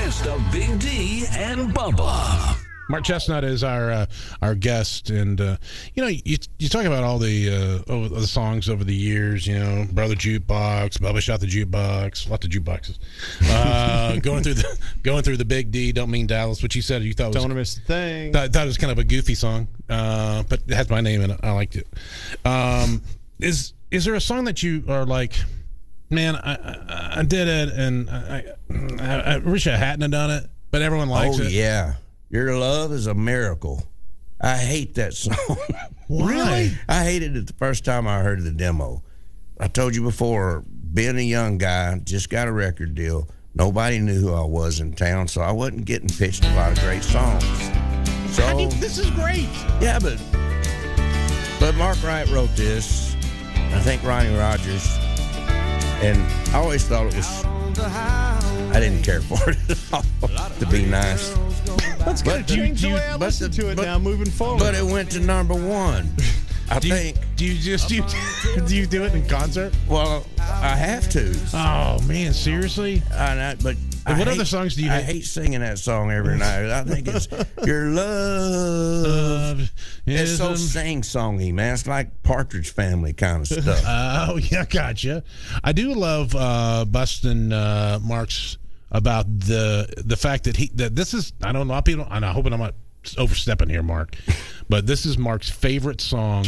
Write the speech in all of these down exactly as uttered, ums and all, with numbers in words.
best of Big D and Bubba. Mark Chestnut is our uh, our guest, and uh, you know, you you talk about all the uh, over, the songs over the years. You know, Brother Jukebox, Bubba Shot the Jukebox, lots of jukeboxes. Uh, going through the going through the Big D, Don't Mean Dallas, which you said you thought was Don't Miss a Thing. Thought, thought it was kind of a goofy song, uh, but it has my name in it. I liked it. Um, is is there a song that you are like, man, I I, I did it, and I, I I wish I hadn't done it, but everyone likes oh, it. Oh yeah. Your Love is a Miracle. I hate that song. Why? Really? I hated it the first time I heard the demo. I told you before, being a young guy, just got a record deal. Nobody knew who I was in town, so I wasn't getting pitched a lot of great songs. So How do you, this is great. Yeah, but but Mark Wright wrote this. I think Ronnie Rogers, and I always thought it was. I didn't care for it at all, to be nice. That's going to change the way I listen to it but, now moving forward. But it went to number one. I do think. You, do you just do you, do you do it in concert? Well, I have to. Oh man, seriously? I, but I what hate, other songs do you? I hate? hate singing that song every night. I think it's Your Love. Love It's so a... sing-songy, man. It's like Partridge Family kind of stuff. Oh yeah, gotcha. I do love uh, busting uh, Mark's about the the fact that he that this is I don't know a lot of people and I hope I'm not overstepping here, Mark, but this is Mark's favorite song.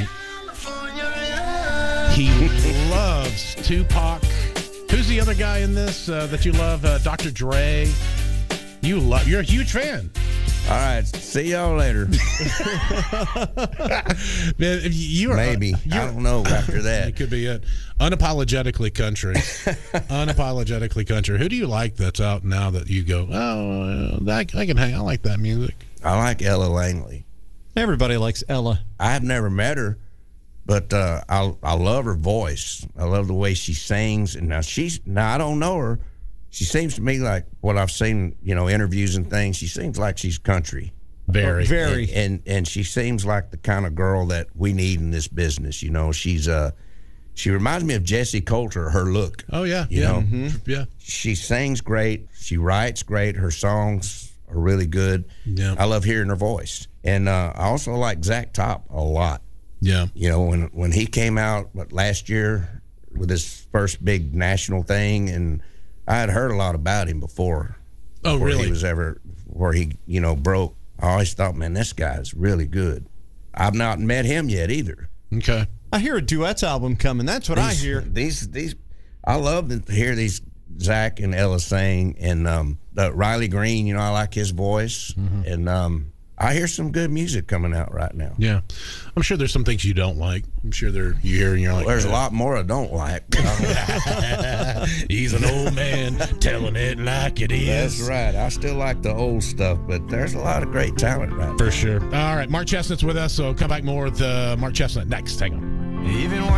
He loves Tupac. Who's the other guy in this uh, that you love? Uh, Doctor Dre. You love. You're a huge fan. All right, see y'all later. Man, you are, maybe you're, I don't know after that. It could be it. Unapologetically country. Unapologetically country. Who do you like that's out now that you go? Oh, that, I can hang. I like that music. I like Ella Langley. Everybody likes Ella. I have never met her, but uh, I I love her voice. I love the way she sings. And now she's now I don't know her. She seems to me like what I've seen, you know, interviews and things. She seems like she's country. Very, very, and, and and she seems like the kind of girl that we need in this business. You know, she's uh, she reminds me of Jessie Coulter. Her look. Oh yeah, you yeah, know, mm-hmm. yeah. She sings great. She writes great. Her songs are really good. Yeah, I love hearing her voice. And uh, I also like Zach Top a lot. Yeah, you know, when when he came out what, last year with his first big national thing, and I had heard a lot about him before. Oh, before really? He was ever where he, you know, broke. I always thought, man, this guy's really good. I've not met him yet either. Okay. I hear a duets album coming. That's what these, I hear. These these, I love to hear these Zach and Ella sing, and um, uh, Riley Green. You know, I like his voice, mm-hmm. and um, I hear some good music coming out right now. Yeah, I'm sure there's some things you don't like. I'm sure there you hear and you're like, well, there's yeah. a lot more I don't like. He's an old man telling it like it is. That's right. I still like the old stuff, but there's a lot of great talent right now. For sure. All right, Mark Chestnut's with us, so come back more with uh, Mark Chestnut next. Hang on. Even when